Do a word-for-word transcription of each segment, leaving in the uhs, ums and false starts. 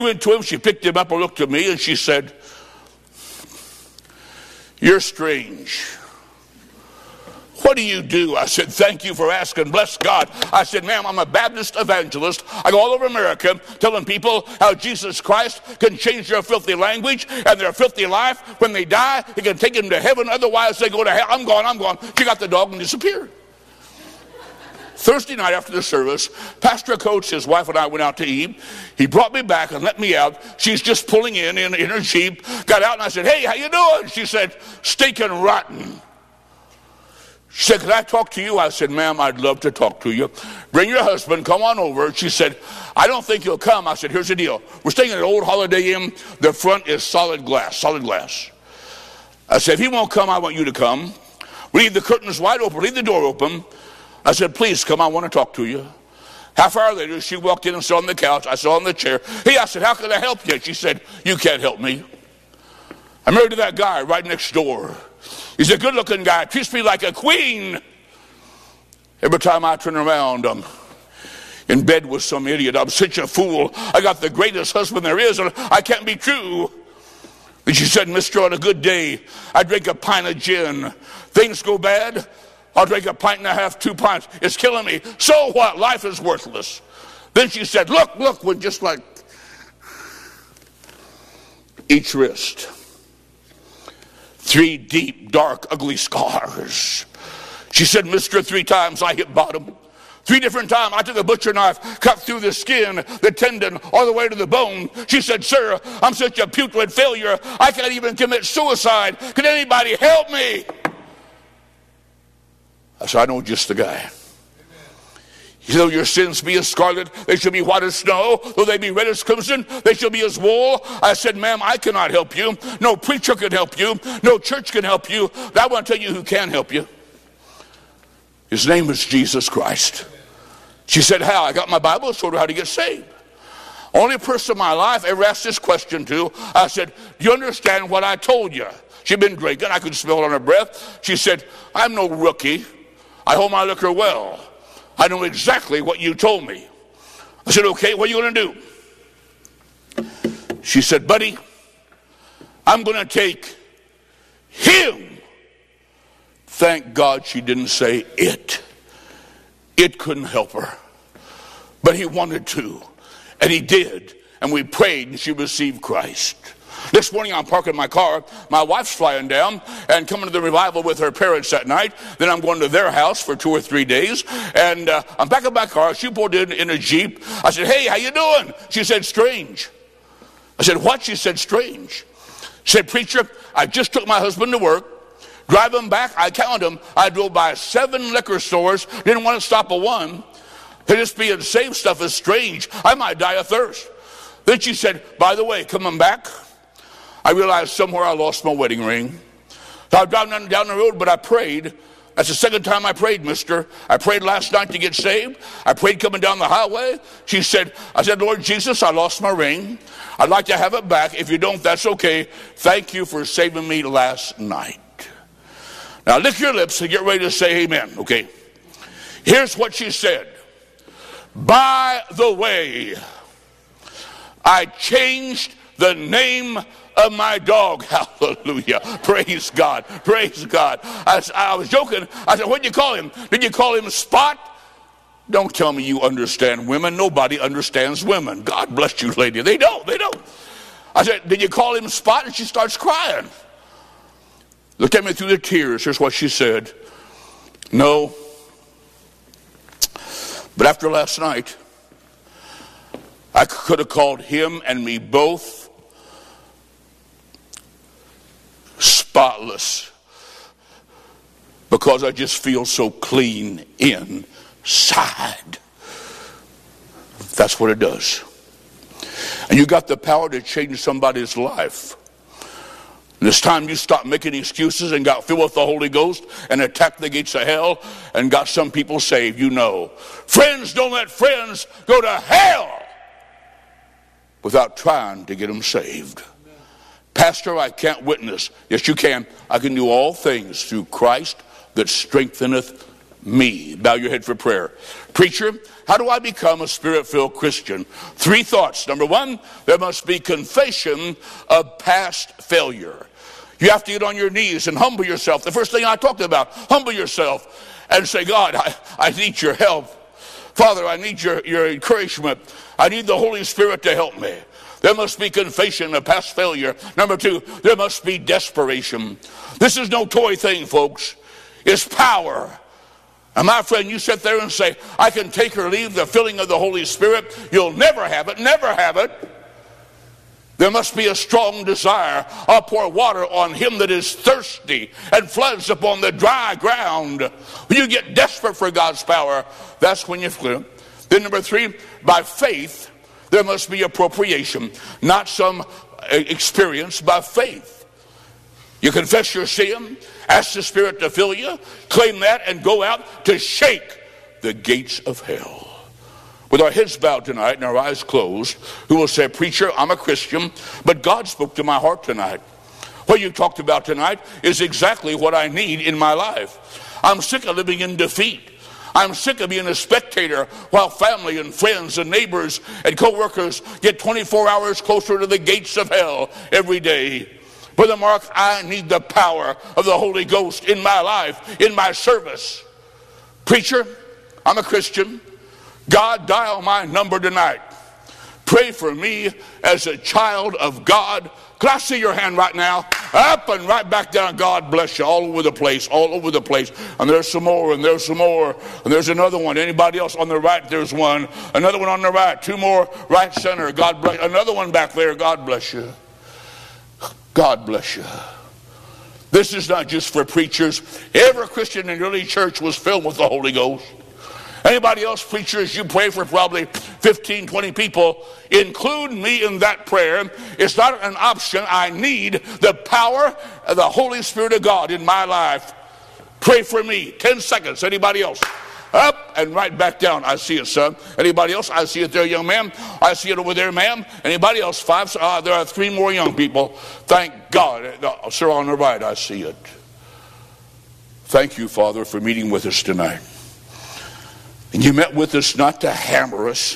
went to him, she picked him up and looked at me and she said, "You're strange. What do you do?" I said, "Thank you for asking. Bless God." I said, "Ma'am, I'm a Baptist evangelist. I go all over America telling people how Jesus Christ can change their filthy language and their filthy life. When they die, he can take them to heaven. Otherwise, they go to hell. I'm gone, I'm gone." She got the dog and disappeared. Thursday night after the service, Pastor Coates, his wife, and I went out to eat. He brought me back and let me out. She's just pulling in, in in her Jeep. Got out and I said, "Hey, how you doing?" She said, "Stinking rotten." She said, "Can I talk to you?" I said, "Ma'am, I'd love to talk to you. Bring your husband, come on over." She said, "I don't think he'll come." I said, "Here's the deal. We're staying at an old Holiday Inn. The front is solid glass, solid glass." I said, "If he won't come, I want you to come. We leave the curtains wide open, leave the door open." I said, "Please come, I want to talk to you." Half hour later, she walked in and sat on the couch. I sat on the chair. "Hey," I said, "how can I help you?" She said, "You can't help me. I'm married to that guy right next door. He's a good-looking guy, treats me like a queen. Every time I turn around, I'm in bed with some idiot. I'm such a fool. I got the greatest husband there is, and I can't be true." And she said, "Mister, on a good day, I drink a pint of gin. Things go bad, I'll drink a pint and a half, two pints. It's killing me. So what? Life is worthless." Then she said, "Look, look," with just like each wrist. Three deep, dark, ugly scars. She said, "Mister, three times I hit bottom. Three different times I took a butcher knife, cut through the skin, the tendon, all the way to the bone." She said, "Sir, I'm such a putrid failure, I can't even commit suicide. Can anybody help me?" I said, "I know just the guy. Though your sins be as scarlet, they shall be white as snow. Though they be red as crimson, they shall be as wool." I said, "Ma'am, I cannot help you. No preacher can help you. No church can help you. But I want to tell you who can help you. His name is Jesus Christ." She said, "How?" I got my Bible, showed her how to get saved. Only person in my life I ever asked this question to. I said, "Do you understand what I told you?" She'd been drinking. I could smell it on her breath. She said, "I'm no rookie. I hold my liquor well. I know exactly what you told me." I said, "Okay, what are you going to do?" She said, "Buddy, I'm going to take him." Thank God she didn't say it. It couldn't help her. But he wanted to. And he did. And we prayed and she received Christ. This morning I'm parking my car. My wife's flying down and coming to the revival with her parents that night. Then I'm going to their house for two or three days. And uh, I'm back in my car. She pulled in in a Jeep. I said, "Hey, how you doing?" She said, "Strange." I said, "What?" She said, "Strange." She said, "Preacher, I just took my husband to work. Driving back, I counted them. I drove by seven liquor stores. Didn't want to stop at one. Just being saved stuff is strange. I might die of thirst." Then she said, "By the way, coming back, I realized somewhere I lost my wedding ring. So I was driving down the road, but I prayed. That's the second time I prayed, mister. I prayed last night to get saved. I prayed coming down the highway." She said, "I said, Lord Jesus, I lost my ring. I'd like to have it back. If you don't, that's okay. Thank you for saving me last night." Now lick your lips and get ready to say amen, okay? Here's what she said. "By the way, I changed the name of my dog." Hallelujah. Praise God. Praise God. I, I was joking. I said, "What did you call him? Did you call him Spot?" Don't tell me you understand women. Nobody understands women. God bless you, lady. They don't. They don't. I said, "Did you call him Spot?" And she starts crying. Looked at me through the tears. Here's what she said. "No. But after last night, I could have called him and me both spotless because I just feel so clean inside." That's what it does. And you got the power to change somebody's life. And it's time you stop making excuses and got filled with the Holy Ghost and attacked the gates of hell and got some people saved. You know, friends don't let friends go to hell without trying to get them saved. "Pastor, I can't witness." Yes, you can. "I can do all things through Christ that strengtheneth me. Bow your head for prayer. Preacher, how do I become a Spirit-filled Christian? Three thoughts. Number one, there must be confession of past failure. You have to get on your knees and humble yourself. The first thing I talked about, humble yourself and say, God, I, I need your help. Father, I need your, your encouragement. I need the Holy Spirit to help me. There must be confession of past failure. Number two, there must be desperation. This is no toy thing, folks. It's power. And my friend, you sit there and say, I can take or leave the filling of the Holy Spirit. You'll never have it, never have it. There must be a strong desire. I'll pour water on him that is thirsty and floods upon the dry ground. When you get desperate for God's power, that's when you flip. Then number three, by faith, there must be appropriation, not some experience, by faith. You confess your sin, ask the Spirit to fill you, claim that, and go out to shake the gates of hell. With our heads bowed tonight and our eyes closed, who will say, preacher, I'm a Christian, but God spoke to my heart tonight. What you talked about tonight is exactly what I need in my life. I'm sick of living in defeat. I'm sick of being a spectator while family and friends and neighbors and co-workers get twenty-four hours closer to the gates of hell every day. Brother Mark, I need the power of the Holy Ghost in my life, in my service. Preacher, I'm a Christian. God, dial my number tonight. Pray for me as a child of God. Can I see your hand right now? Up and right back down. God bless you. All over the place. All over the place. And there's some more. And there's some more. And there's another one. Anybody else on the right? There's one. Another one on the right. Two more right center. God bless you. Another one back there. God bless you. God bless you. This is not just for preachers. Every Christian in the early church was filled with the Holy Ghost. Anybody else, preachers, you pray for probably fifteen, twenty people. Include me in that prayer. It's not an option. I need the power of the Holy Spirit of God in my life. Pray for me. Ten seconds. Anybody else? Up and right back down. I see it, son. Anybody else? I see it there, young man. I see it over there, ma'am. Anybody else? Five. Uh, there are three more young people. Thank God. Uh, sir, on the right, I see it. Thank you, Father, for meeting with us tonight. And you met with us not to hammer us,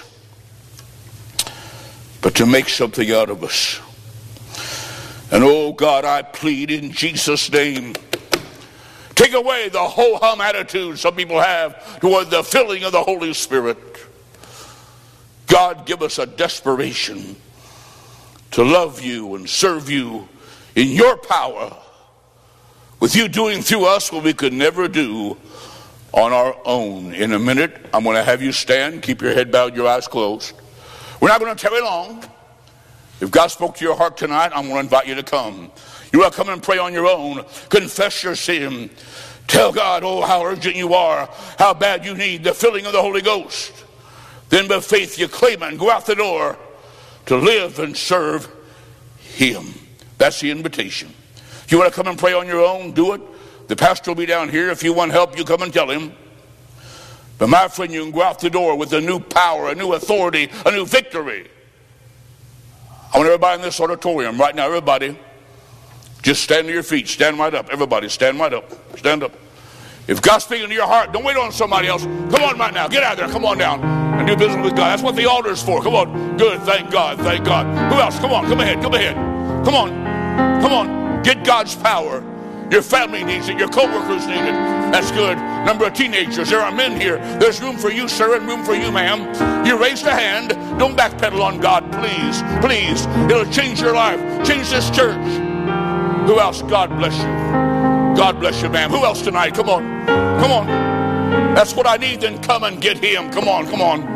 but to make something out of us. And oh God, I plead in Jesus' name, take away the ho-hum attitude some people have toward the filling of the Holy Spirit. God, give us a desperation to love you and serve you in your power, with you doing through us what we could never do on our own. In a minute, I'm going to have you stand. Keep your head bowed, your eyes closed. We're not going to tarry long. If God spoke to your heart tonight, I'm going to invite you to come. You want to come and pray on your own. Confess your sin. Tell God, oh, how urgent you are, how bad you need the filling of the Holy Ghost. Then by faith you claim it and go out the door to live and serve him. That's the invitation. If you want to come and pray on your own, do it. The pastor will be down here. If you want help, you come and tell him. But my friend, you can go out the door with a new power, a new authority, a new victory. I want everybody in this auditorium right now, everybody, just stand to your feet. Stand right up. Everybody, stand right up. Stand up. If God's speaking to your heart, don't wait on somebody else. Come on right now. Get out there. Come on down and do business with God. That's what the altar is for. Come on. Good. Thank God. Thank God. Who else? Come on. Come ahead. Come ahead. Come on. Come on. Get God's power. Your family needs it. Your co-workers need it. That's good. Number of teenagers. There are men here. There's room for you, sir, and room for you, ma'am. You raised a hand. Don't backpedal on God, please. Please. It'll change your life. Change this church. Who else? God bless you. God bless you, ma'am. Who else tonight? Come on. Come on. That's what I need. Then come and get him. Come on. Come on.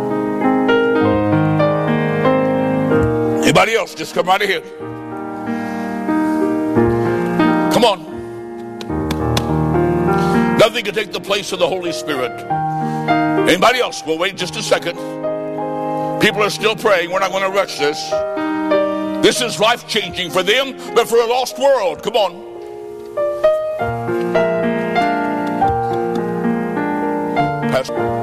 Anybody else? Just come right ahead. Come on. Nothing can take the place of the Holy Spirit. Anybody else? We'll wait just a second. People are still praying. We're not going to rush this. This is life-changing for them, but for a lost world. Come on. Pastor.